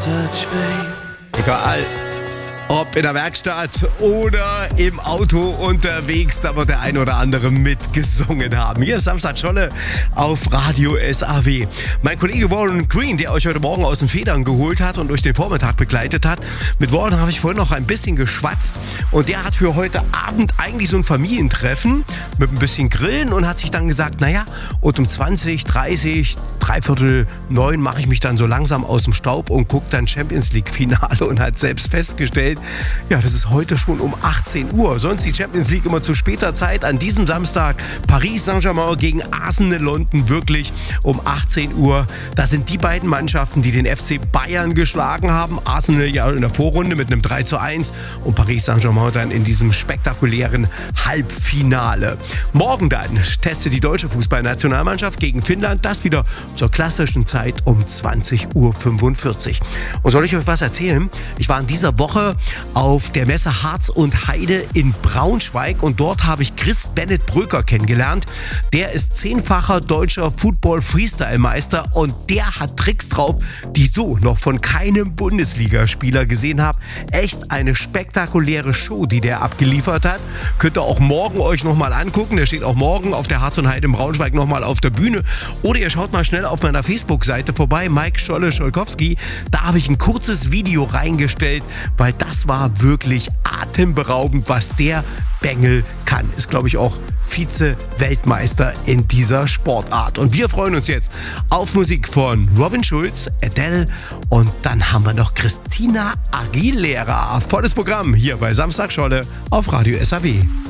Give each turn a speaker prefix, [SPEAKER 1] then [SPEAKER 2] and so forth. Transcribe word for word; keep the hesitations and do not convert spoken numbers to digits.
[SPEAKER 1] Egal, ob in der Werkstatt oder im Auto unterwegs, da wird der ein oder andere mitgesungen haben. Hier ist Samstag Scholle auf Radio S A W. Mein Kollege Warren Green, der euch heute Morgen aus den Federn geholt hat und durch den Vormittag begleitet hat. Mit Warren habe ich vorhin noch ein bisschen geschwatzt und der hat für heute Abend eigentlich so ein Familientreffen mit ein bisschen Grillen und hat sich dann gesagt, naja, und um zwanzig, dreißig, dreiviertel neun mache ich mich dann so langsam aus dem Staub und gucke dann Champions League Finale und hat selbst festgestellt, ja, das ist heute schon um achtzehn Uhr. Sonst die Champions League immer zu später Zeit. An diesem Samstag Paris Saint-Germain gegen Arsenal London wirklich um achtzehn Uhr. Das sind die beiden Mannschaften, die den F C Bayern geschlagen haben. Arsenal ja in der Vorrunde mit einem drei zu eins und Paris Saint-Germain dann in diesem spektakulären Halbfinale. Morgen dann testet die deutsche Fußballnationalmannschaft gegen Finnland. Das wieder zur klassischen Zeit um zwanzig Uhr fünfundvierzig. Und soll ich euch was erzählen? Ich war in dieser Woche auf der Messe Harz und Heide in Braunschweig und dort habe ich Chris Bennett Bröker kennengelernt. Der ist zehnfacher deutscher Football-Freestyle-Meister und der hat Tricks drauf, die so noch von keinem Bundesligaspieler gesehen habe. Echt eine spektakuläre Show, die der abgeliefert hat. Könnt ihr auch morgen euch nochmal angucken. Der steht auch morgen auf der Harz und Heide in Braunschweig nochmal auf der Bühne. Oder ihr schaut mal schnell auf meiner Facebook-Seite vorbei, Mike Scholle-Scholkowski. Da habe ich ein kurzes Video reingestellt, weil das war wirklich atemberaubend, was der Bengel kann. Ist, glaube ich, auch Vize-Weltmeister in dieser Sportart. Und wir freuen uns jetzt auf Musik von Robin Schulz, Adele und dann haben wir noch Christina Aguilera. Volles Programm hier bei Samstag Scholle auf Radio S A W.